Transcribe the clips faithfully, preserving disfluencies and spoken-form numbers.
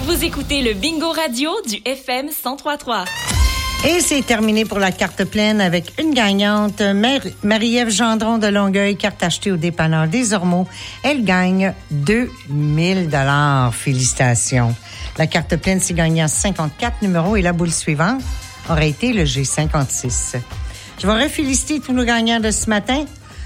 Vous écoutez le Bingo Radio du F M cent trois point trois. Et c'est terminé pour la carte pleine avec une gagnante, Marie-Ève Gendron de Longueuil, carte achetée au dépanneur des Ormeaux. Elle gagne deux mille dollars. Félicitations. La carte pleine s'est gagnée en cinquante-quatre numéros et la boule suivante aurait été le G cinquante-six. Je voudrais féliciter tous nos gagnants de ce matin.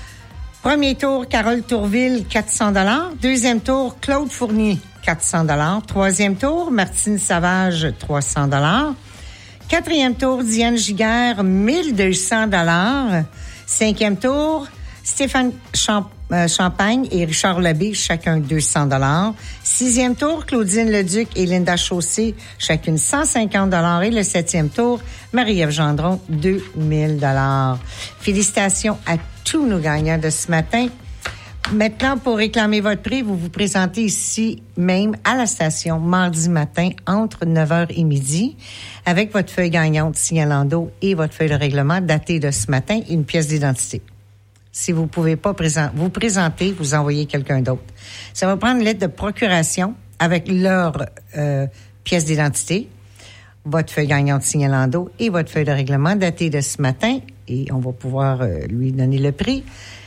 Premier tour, Carole Tourville, quatre cents dollars. Deuxième tour, Claude Fournier, quatre cents dollars. Troisième tour, Martine Savage, trois cents dollars. Quatrième tour, Diane Giguère, mille deux cents dollars. Cinquième tour, Stéphane Champ- euh, Champagne et Richard Labbé, chacun deux cents dollars. Sixième tour, Claudine Leduc et Linda Chaussé, chacune cent cinquante dollars. Et le septième tour, Marie-Ève Gendron, deux mille dollars. Félicitations à tous nos gagnants de ce matin. Maintenant, pour réclamer votre prix, vous vous présentez ici même à la station mardi matin entre neuf heures et midi avec votre feuille gagnante signalando et votre feuille de règlement datée de ce matin et une pièce d'identité. Si vous ne pouvez pas présent, vous présenter, vous envoyez quelqu'un d'autre. Ça va prendre une lettre de procuration avec leur euh, pièce d'identité, votre feuille gagnante signalando et votre feuille de règlement datée de ce matin et on va pouvoir euh, lui donner le prix.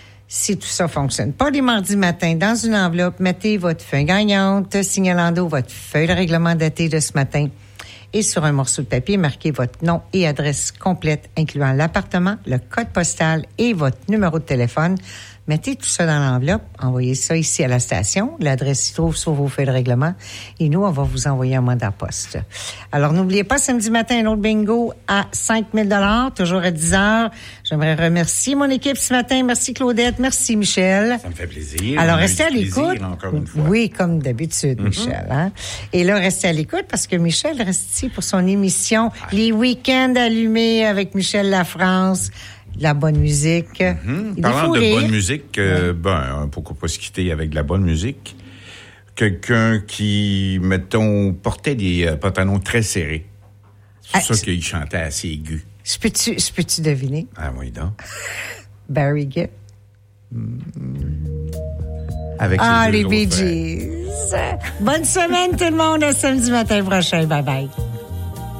Si tout ça fonctionne pas les mardis matins, dans une enveloppe, mettez votre feuille gagnante, signalando, votre feuille de règlement datée de ce matin et sur un morceau de papier, marquez votre nom et adresse complète, incluant l'appartement, le code postal et votre numéro de téléphone. Mettez tout ça dans l'enveloppe, envoyez ça ici à la station. L'adresse s'y trouve sur vos feuilles de règlement et nous, on va vous envoyer un mandat poste. Alors, n'oubliez pas, samedi matin, un autre bingo à cinq mille dollars, toujours à dix heures. J'aimerais remercier mon équipe ce matin. Merci Claudette, merci Michel. Ça me fait plaisir. Alors, restez à l'écoute. Encore une fois. Oui, comme d'habitude, mm-hmm. Michel. Hein? Et là, restez à l'écoute parce que Michel reste ici pour son émission ah. Les week-ends allumés avec Michel Lafrance. De la bonne musique. Mm-hmm. Parlant de rire. bonne musique, euh, oui. ben, pourquoi pas se quitter avec de la bonne musique? Quelqu'un qui, mettons, portait des euh, pantalons très serrés. C'est ah, ça qu'il chantait assez aigu. Je peux-tu, je peux-tu deviner? Ah oui, donc. Barry Gibb. Mm. Avec ah, les Bee Gees. Bonne semaine tout le monde, à samedi matin prochain. Bye bye.